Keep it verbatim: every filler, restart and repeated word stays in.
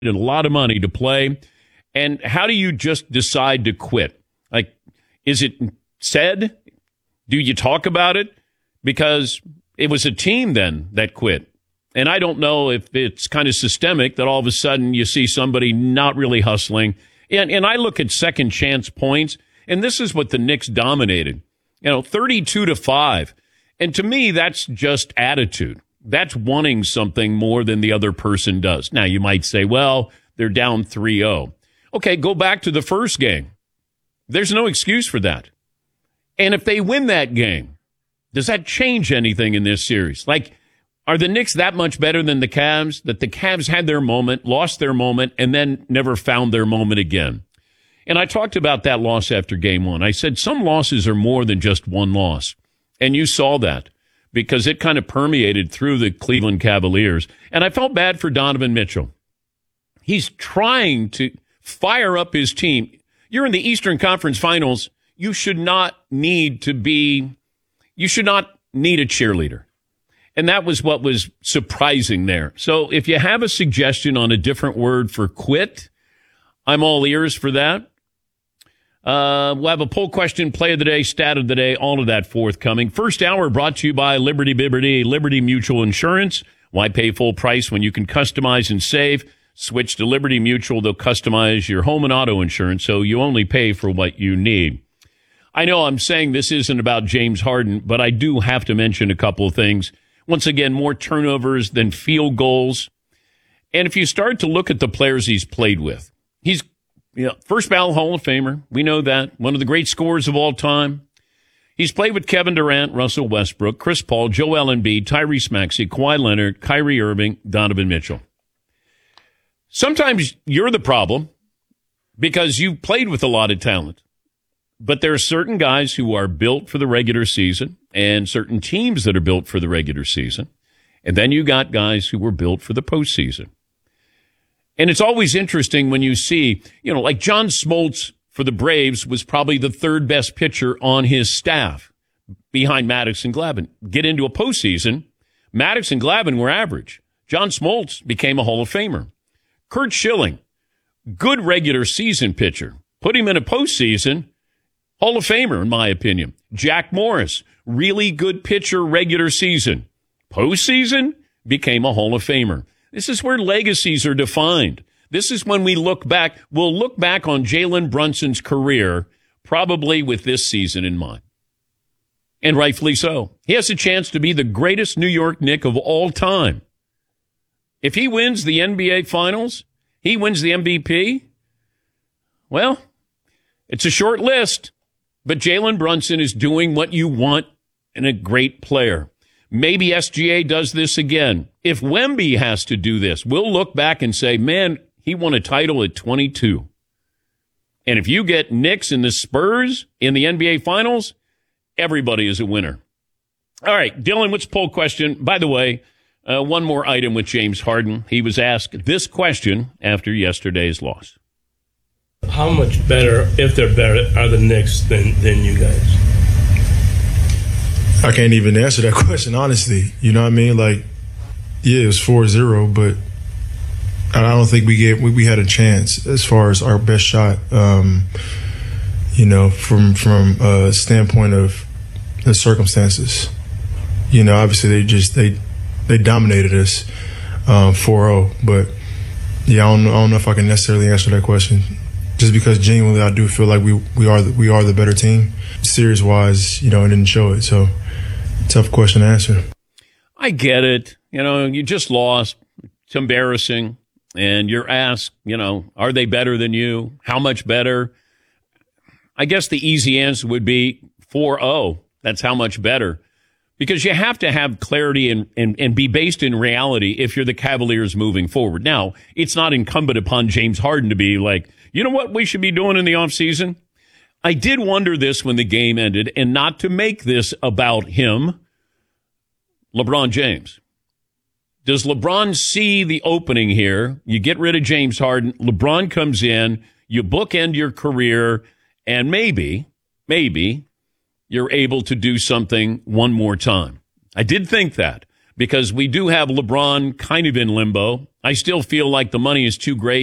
a lot of money to play. And how do you just decide to quit? Like, is it said? Do you talk about it? Because it was a team then that quit. And I don't know if it's kind of systemic that all of a sudden you see somebody not really hustling. And, and I look at second chance points, and this is what the Knicks dominated. You know, thirty-two to five. And to me, that's just attitude. That's wanting something more than the other person does. Now, you might say, well, they're down three oh. Okay, go back to the first game. There's no excuse for that. And if they win that game, does that change anything in this series? Like, are the Knicks that much better than the Cavs, that the Cavs had their moment, lost their moment, and then never found their moment again? And I talked about that loss after game one. I said some losses are more than just one loss. And you saw that because it kind of permeated through the Cleveland Cavaliers. And I felt bad for Donovan Mitchell. He's trying to fire up his team. You're in the Eastern Conference Finals. You should not need to be, you should not need a cheerleader. And that was what was surprising there. So if you have a suggestion on a different word for quit, I'm all ears for that. Uh, we'll have a poll question, play of the day, stat of the day, all of that forthcoming. First hour brought to you by Liberty Bibberty, Liberty Mutual Insurance. Why pay full price when you can customize and save? Switch to Liberty Mutual. They'll customize your home and auto insurance, so you only pay for what you need. I know I'm saying this isn't about James Harden, but I do have to mention a couple of things. Once again, more turnovers than field goals. And if you start to look at the players he's played with, he's you know, first ballot Hall of Famer. We know that. One of the great scorers of all time. He's played with Kevin Durant, Russell Westbrook, Chris Paul, Joel Embiid, Tyrese Maxey, Kawhi Leonard, Kyrie Irving, Donovan Mitchell. Sometimes you're the problem because you've played with a lot of talent. But there are certain guys who are built for the regular season and certain teams that are built for the regular season. And then you got guys who were built for the postseason. And it's always interesting when you see, you know, like John Smoltz for the Braves was probably the third best pitcher on his staff behind Maddox and Glavine. Get into a postseason, Maddox and Glavine were average. John Smoltz became a Hall of Famer. Curt Schilling, good regular season pitcher. Put him in a postseason, Hall of Famer, in my opinion. Jack Morris, really good pitcher regular season. Postseason, became a Hall of Famer. This is where legacies are defined. This is when we look back. We'll look back on Jalen Brunson's career probably with this season in mind. And rightfully so. He has a chance to be the greatest New York Knick of all time. If he wins the N B A Finals, he wins the M V P, well, it's a short list. But Jalen Brunson is doing what you want in a great player. Maybe S G A does this again. If Wemby has to do this, we'll look back and say, man, he won a title at twenty-two. And if you get Knicks and the Spurs in the N B A Finals, everybody is a winner. All right, Dylan, what's the poll question? By the way, uh, one more item with James Harden. He was asked this question after yesterday's loss. How much better, if they're better, are the Knicks than, than you guys? I can't even answer that question, honestly. You know what I mean? Like, yeah, it was four zero, but I don't think we gave we, we had a chance as far as our best shot. Um, you know, from from a standpoint of the circumstances. You know, obviously they just they they dominated us um, four oh, but yeah, I don't, I don't know if I can necessarily answer that question. Just because genuinely I do feel like we we are the, we are the better team. Series wise, you know, it didn't show it, so tough question to answer. I get it. You know, you just lost. It's embarrassing. And you're asked, you know, are they better than you? How much better? I guess the easy answer would be four oh. That's how much better. Because you have to have clarity and, and, and be based in reality if you're the Cavaliers moving forward. Now, it's not incumbent upon James Harden to be like, you know what we should be doing in the offseason? I did wonder this when the game ended, and not to make this about him, LeBron James. Does LeBron see the opening here? You get rid of James Harden, LeBron comes in, you bookend your career, and maybe, maybe you're able to do something one more time. I did think that because we do have LeBron kind of in limbo. I still feel like the money is too great.